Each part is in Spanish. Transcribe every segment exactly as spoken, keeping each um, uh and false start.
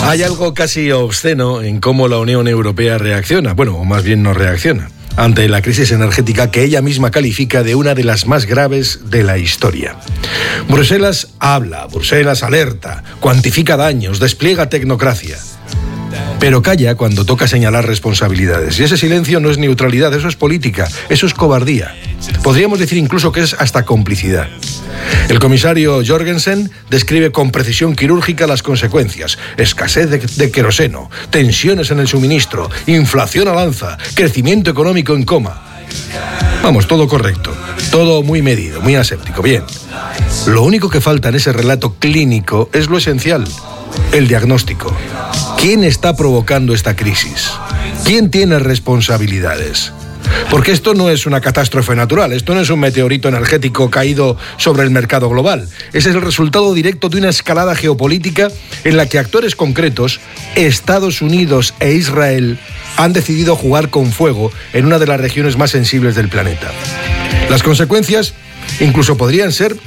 Hay algo casi obsceno en cómo la Unión Europea reacciona, bueno, o más bien no reacciona, ante la crisis energética que ella misma califica de una de las más graves de la historia. Bruselas habla, Bruselas alerta, cuantifica daños, despliega tecnocracia. Pero calla cuando toca señalar responsabilidades. Y ese silencio no es neutralidad, eso es política, eso es cobardía. Podríamos decir incluso que es hasta complicidad. El comisario Jorgensen describe con precisión quirúrgica las consecuencias: escasez de, de queroseno, tensiones en el suministro, inflación al alza, crecimiento económico en coma. Vamos, todo correcto, todo muy medido, muy aséptico, bien. Lo único que falta en ese relato clínico es lo esencial: el diagnóstico. ¿Quién está provocando esta crisis? ¿Quién tiene responsabilidades? Porque esto no es una catástrofe natural, esto no es un meteorito energético caído sobre el mercado global. Ese es el resultado directo de una escalada geopolítica en la que actores concretos, Estados Unidos e Israel, han decidido jugar con fuego en una de las regiones más sensibles del planeta. Las consecuencias incluso podrían ser,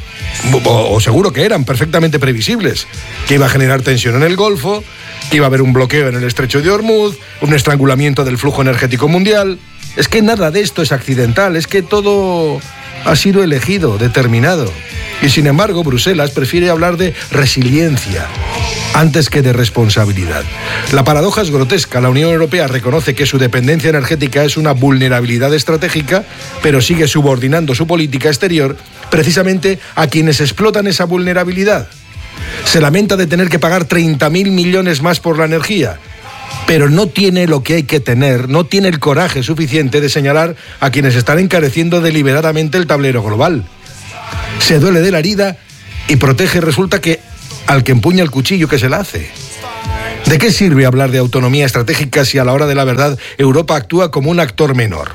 o seguro que eran, perfectamente previsibles: que iba a generar tensión en el Golfo, que iba a haber un bloqueo en el estrecho de Hormuz, un estrangulamiento del flujo energético mundial. Es que nada de esto es accidental, es que todo ha sido elegido, determinado. Y sin embargo, Bruselas prefiere hablar de resiliencia antes que de responsabilidad. La paradoja es grotesca. La Unión Europea reconoce que su dependencia energética es una vulnerabilidad estratégica, pero sigue subordinando su política exterior precisamente a quienes explotan esa vulnerabilidad. Se lamenta de tener que pagar treinta mil millones más por la energía, pero no tiene lo que hay que tener, no tiene el coraje suficiente de señalar a quienes están encareciendo deliberadamente el tablero global. Se duele de la herida y protege, resulta que al que empuña el cuchillo que se la hace. ¿De qué sirve hablar de autonomía estratégica si a la hora de la verdad Europa actúa como un actor menor?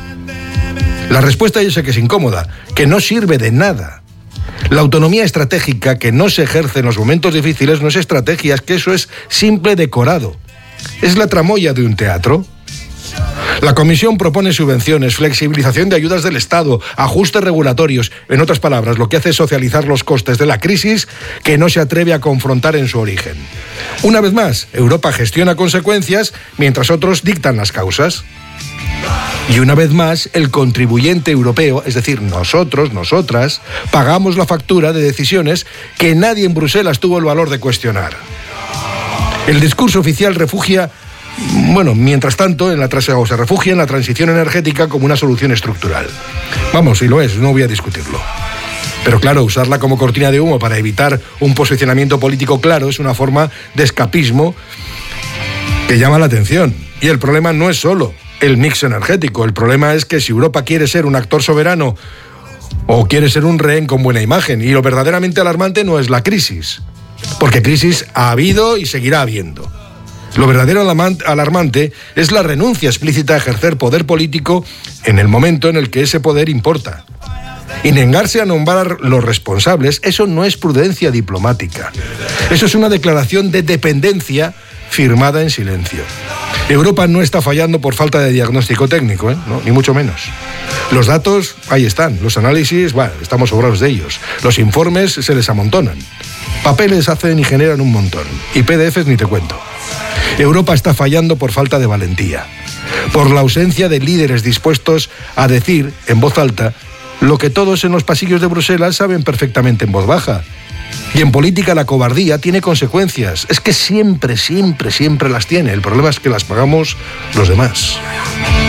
La respuesta yo sé que es incómoda, que no sirve de nada. La autonomía estratégica que no se ejerce en los momentos difíciles no es estrategia, es que eso es simple decorado. Es la tramoya de un teatro. La Comisión propone subvenciones, flexibilización de ayudas del Estado, ajustes regulatorios. En otras palabras, lo que hace es socializar los costes de la crisis que no se atreve a confrontar en su origen. Una vez más, Europa gestiona consecuencias mientras otros dictan las causas. Y una vez más, el contribuyente europeo, es decir, nosotros, nosotras, pagamos la factura de decisiones que nadie en Bruselas tuvo el valor de cuestionar. El discurso oficial refugia, bueno, mientras tanto, en la tras- o se refugia en la transición energética como una solución estructural. Vamos, y lo es, no voy a discutirlo. Pero claro, usarla como cortina de humo para evitar un posicionamiento político claro es una forma de escapismo que llama la atención. Y el problema no es solo el mix energético, el problema es que si Europa quiere ser un actor soberano o quiere ser un rehén con buena imagen, y lo verdaderamente alarmante no es la crisis, porque crisis ha habido y seguirá habiendo. Lo verdadero alarmante es la renuncia explícita a ejercer poder político en el momento en el que ese poder importa. Y negarse a nombrar los responsables, eso no es prudencia diplomática. Eso es una declaración de dependencia firmada en silencio. Europa no está fallando por falta de diagnóstico técnico, ¿eh? No, ni mucho menos. Los datos, ahí están. Los análisis, bueno, estamos sobrados de ellos. Los informes se les amontonan. Papeles hacen y generan un montón. Y P D Efes ni te cuento. Europa está fallando por falta de valentía, por la ausencia de líderes dispuestos a decir en voz alta lo que todos en los pasillos de Bruselas saben perfectamente en voz baja. Y en política la cobardía tiene consecuencias. Es que siempre, siempre, siempre las tiene. El problema es que las pagamos los demás.